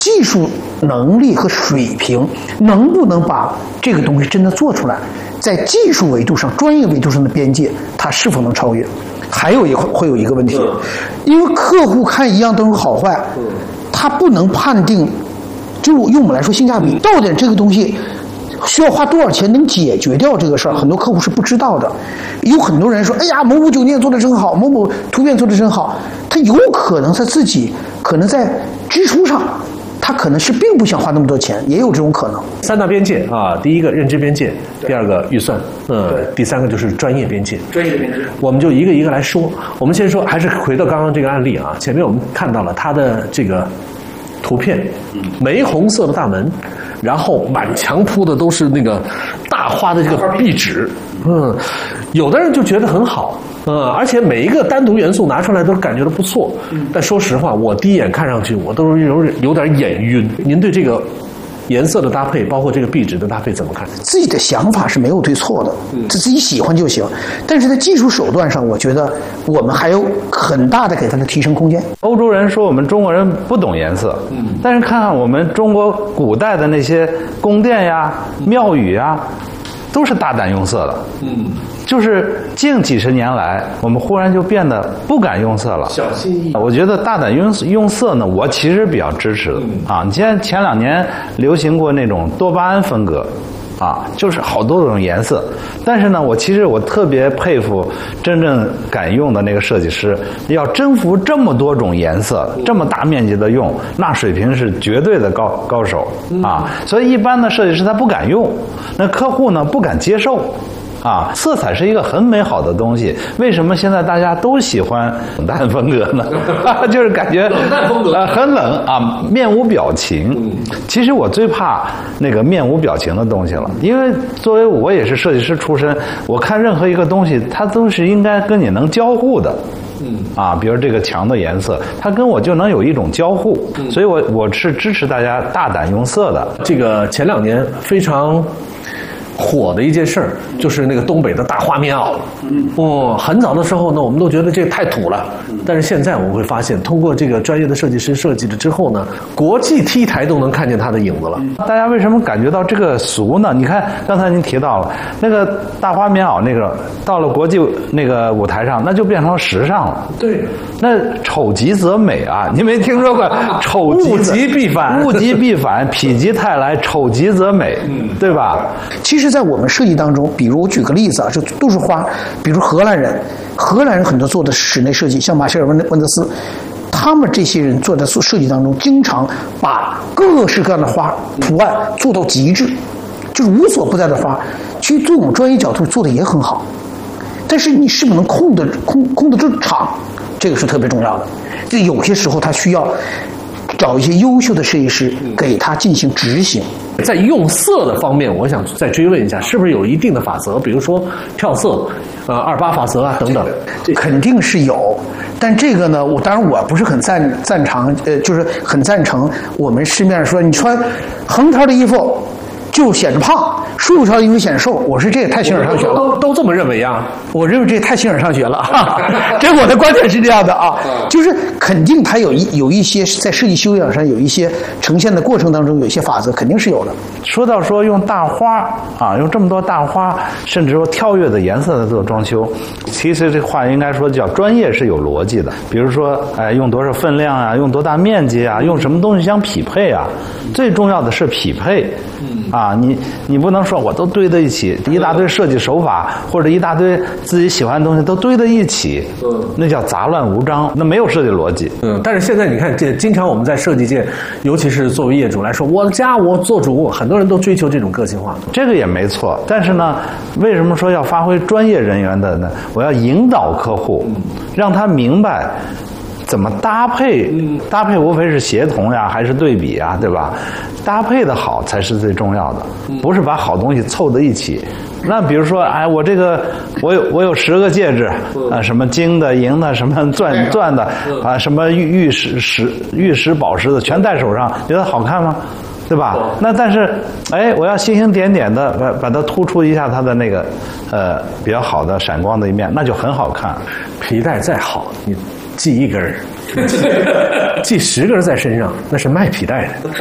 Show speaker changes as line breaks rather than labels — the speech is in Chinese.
技术能力和水平能不能把这个东西真的做出来，在技术维度上、专业维度上的边界，它是否能超越？还有会有一个问题，因为客户看一样东西好坏，他不能判定，就用我们来说性价比，到底这个东西需要花多少钱能解决掉这个事儿，很多客户是不知道的。有很多人说，哎呀，某某酒店做得真好，某某图片做得真好，他有可能他自己可能在支出上，他可能是并不想花那么多钱，也有这种可能。
三大边界啊，第一个认知边界，第二个预算，第三个就是专业边界。
专业边界，
我们就一个一个来说。我们先说，还是回到刚刚这个案例啊，前面我们看到了它的这个图片，玫红色的大门，然后满墙铺的都是那个大花的这个壁纸，有的人就觉得很好。而且每一个单独元素拿出来都感觉到不错，但说实话，我第一眼看上去我都是有点眼晕。您对这个颜色的搭配，包括这个壁纸的搭配怎么看？
自己的想法是没有对错的，自己喜欢就行。但是在技术手段上，我觉得我们还有很大的给它的提升空间。
欧洲人说我们中国人不懂颜色，但是看看我们中国古代的那些宫殿呀、庙宇呀，都是大胆用色的。就是近几十年来，我们忽然就变得不敢用色了，
小心翼翼。
我觉得大胆用色呢，我其实比较支持的啊。你前2年流行过那种多巴胺风格，就是好多种颜色。但是呢，我特别佩服真正敢用的那个设计师，要征服这么多种颜色，这么大面积的用，那水平是绝对的高手啊。所以一般的设计师他不敢用，那客户呢不敢接受。色彩是一个很美好的东西，为什么现在大家都喜欢冷淡风格呢？就是感觉
冷淡风格
很冷啊，面无表情。其实我最怕那个面无表情的东西了，因为作为我也是设计师出身，我看任何一个东西，它都是应该跟你能交互的。比如这个墙的颜色，它跟我就能有一种交互，所以我是支持大家大胆用色的。
这个前2年非常火的一件事儿，就是那个东北的大花棉袄。很早的时候呢，我们都觉得这个太土了，但是现在我们会发现，通过这个专业的设计师设计了之后呢，国际 T 台都能看见它的影子了。
大家为什么感觉到这个俗呢？你看刚才您提到了那个大花棉袄，那个到了国际那个舞台上，那就变成了时尚了。
对，
那丑极则美啊！你没听说过丑极
物极必反，
物极必反，否极泰来，丑极则美，对吧？
其实在我们设计当中，比如我举个例子啊，这都是花，比如荷兰人很多做的室内设计，像马歇尔温德斯，他们这些人做的设计当中，经常把各式各样的花图案做到极致，就是无所不在的花。其实从我们专业角度做的也很好，但是你是不是能控得住场，这个是特别重要的。这有些时候他需要找一些优秀的设计师给他进行执行。
在用色的方面，我想再追问一下，是不是有一定的法则？比如说跳色，28法则啊等等，
肯定是有。但这个呢，当然我不是很赞成，就是很赞成我们市面上说你穿横条的衣服就显着胖，竖条的衣服显着瘦。我说这也太形而上学了，
都这么认为啊？
我认为这也太形而上学了。这我的观点是这样的啊，就是肯定它有一些在设计修养上有一些呈现的过程当中有一些法则，肯定是有的。
说用大花用这么多大花，甚至说跳跃的颜色来做装修，其实这话应该说叫专业是有逻辑的。比如说，用多少分量啊，用多大面积啊，用什么东西相匹配啊，最重要的是匹配。你不能说我都堆在一起，一大堆设计手法或者一大堆自己喜欢的东西都堆在一起，那叫杂乱无章，那没有设计逻辑。
但是现在你看，经常我们在设计界，尤其是作为业主来说，我的家我做主，很多人都追求这种个性化，
这个也没错。但是呢，为什么说要发挥专业人员的呢？我要引导客户，让他明白怎么搭配，搭配无非是协同呀，还是对比呀，对吧？搭配的好才是最重要的，不是把好东西凑在一起。那比如说，我这个我有10个戒指什么金的、银的，什么钻的什么玉石、宝石的，全戴手上，觉得好看吗？对吧？那但是，我要星星点点的把它突出一下它的那个比较好的闪光的一面，那就很好看。
皮带再好，你系一根系10根在身上，那是卖皮带的。